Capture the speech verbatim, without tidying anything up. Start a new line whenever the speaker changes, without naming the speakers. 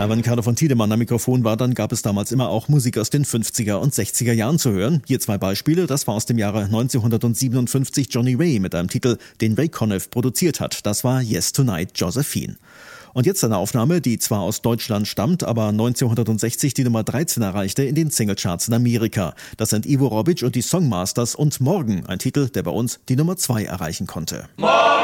Wenn Carlo von Tiedemann am Mikrofon war, dann gab es damals immer auch Musik aus den fünfziger und sechziger Jahren zu hören. Hier zwei Beispiele. Das war aus dem Jahre neunzehnhundertsiebenundfünfzig Johnny Ray mit einem Titel, den Ray Conniff produziert hat. Das war Yes Tonight Josephine. Und jetzt eine Aufnahme, die zwar aus Deutschland stammt, aber neunzehnhundertsechzig die Nummer dreizehn erreichte in den Singlecharts in Amerika. Das sind Ivo Robic und die Songmasters und Morgen, ein Titel, der bei uns die Nummer zwei erreichen konnte.
Morgen!